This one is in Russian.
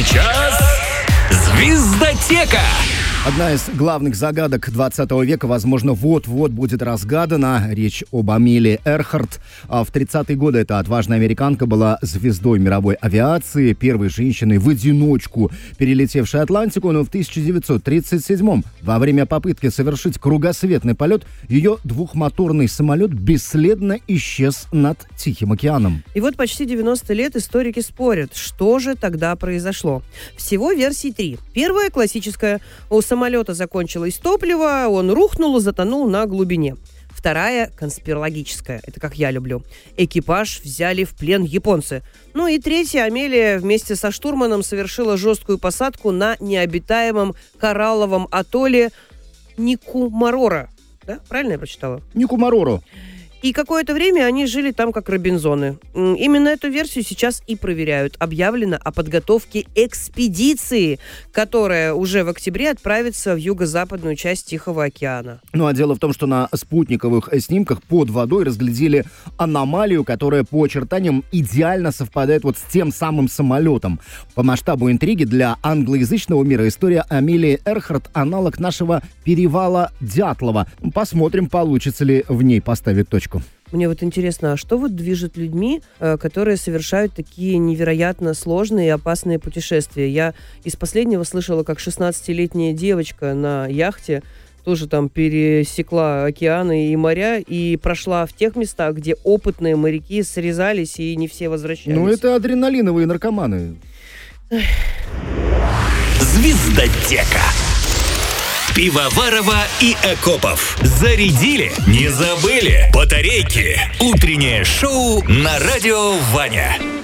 Сейчас «Звездотека». Одна из главных загадок 20 века, возможно, вот-вот будет разгадана. Речь об Амелии Эрхарт. В 30-е годы эта отважная американка была звездой мировой авиации, первой женщиной в одиночку, перелетевшей Атлантику, но в 1937-м, во время попытки совершить кругосветный полет, ее двухмоторный самолет бесследно исчез над Тихим океаном. И вот почти 90 лет историки спорят, что же тогда произошло. Всего версий 3. Первая, классическая. У самолета закончилось топливо, он рухнул и затонул на глубине. Вторая, конспирологическая, это как я люблю. Экипаж взяли в плен японцы. Ну и третья, Амелия вместе со штурманом совершила жесткую посадку на необитаемом коралловом атолле Никумарора. Да? Правильно я прочитала? Никумарору. И какое-то время они жили там как робинзоны. Именно эту версию сейчас и проверяют. Объявлено о подготовке экспедиции, которая уже в октябре отправится в юго-западную часть Тихого океана. Ну а дело в том, что на спутниковых снимках под водой разглядели аномалию, которая по очертаниям идеально совпадает вот с тем самым самолетом. По масштабу интриги для англоязычного мира история Амелии Эрхарт — аналог нашего перевала Дятлова. Посмотрим, получится ли в ней поставить точку. Мне вот интересно, а что вот движет людьми, которые совершают такие невероятно сложные и опасные путешествия? Я из последнего слышала, как 16-летняя девочка на яхте тоже там пересекла океаны и моря и прошла в тех местах, где опытные моряки срезались и не все возвращались. Ну, это адреналиновые наркоманы. «Звездотека». Пивоварова и Акопов. Зарядили? Не забыли? Батарейки. Утреннее шоу на радио «Ваня».